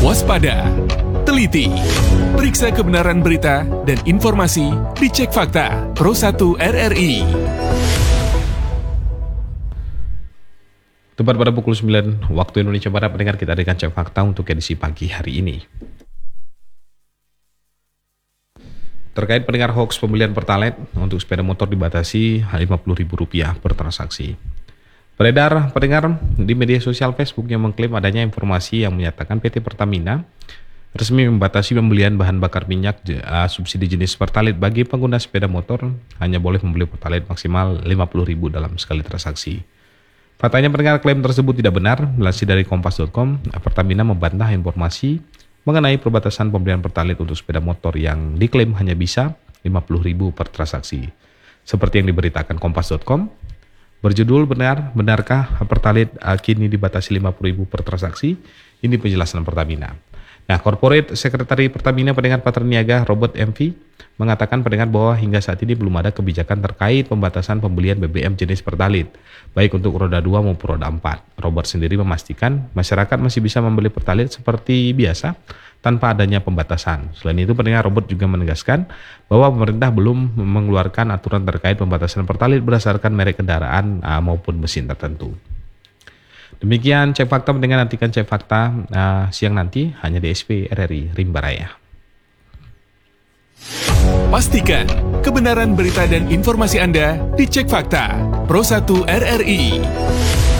Waspada, teliti, periksa kebenaran berita dan informasi di Cek Fakta Pro 1 RRI. Tepat pada pukul 9 waktu Indonesia Barat, pendengar, kita akan Cek Fakta untuk edisi pagi hari ini. Terkait pendengar hoax pembelian Pertalite untuk sepeda motor dibatasi Rp50.000 per transaksi. Beredar pendengar di media sosial Facebook yang mengklaim adanya informasi yang menyatakan PT Pertamina resmi membatasi pembelian bahan bakar minyak subsidi jenis Pertalite bagi pengguna sepeda motor, hanya boleh membeli Pertalite maksimal Rp50.000 dalam sekali transaksi. Faktanya pendengar, klaim tersebut tidak benar. Dilansir dari Kompas.com, Pertamina membantah informasi mengenai perbatasan pembelian Pertalite untuk sepeda motor yang diklaim hanya bisa Rp50.000 per transaksi. Seperti yang diberitakan Kompas.com, berjudul benarkah Pertalite kini dibatasi Rp50.000 per transaksi? Ini penjelasan Pertamina. Nah, Corporate Secretary Pertamina pendengar Patraniaga Robert MV mengatakan pendengar bahwa hingga saat ini belum ada kebijakan terkait pembatasan pembelian BBM jenis Pertalite, baik untuk roda 2 maupun roda 4. Robert sendiri memastikan masyarakat masih bisa membeli Pertalite seperti biasa tanpa adanya pembatasan. Selain itu, pendengar, Robert juga menegaskan bahwa pemerintah belum mengeluarkan aturan terkait pembatasan Pertalite berdasarkan merek kendaraan maupun mesin tertentu. Demikian Cek Fakta, mendengar, nantikan Cek Fakta siang nanti hanya di SP RRI Rimba Raya. Pastikan kebenaran berita dan informasi Anda di Cek Fakta Pro 1 RRI.